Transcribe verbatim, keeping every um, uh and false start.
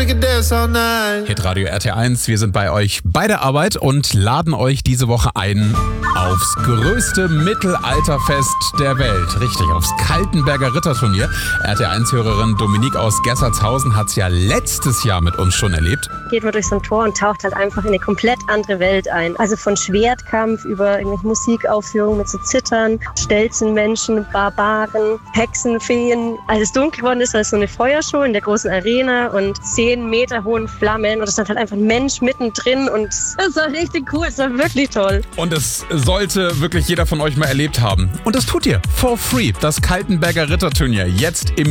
we can dance all night. Hitradio R T eins, wir sind bei euch bei der Arbeit und laden euch diese Woche ein aufs größte Mittelalterfest der Welt. Richtig, aufs Kaltenberger Ritterturnier. R T eins-Hörerin Dominique aus Gessertshausen hat es ja letztes Jahr mit uns schon erlebt. Geht man durch so ein Tor und taucht halt einfach in eine komplett andere Welt ein. Also von Schwertkampf über irgendwelche Musikaufführungen mit so Zittern, Stelzenmenschen, Barbaren, Hexen, Feen. Als es dunkel geworden ist, war es so eine Feuershow in der großen Arena und zehn Meter hohen Flammen und es stand halt einfach ein Mensch mittendrin und es war richtig cool, es war wirklich toll. Und es sollte wirklich jeder von euch mal erlebt haben. Und das tut ihr for free. Das Kaltenberger Ritterturnier jetzt im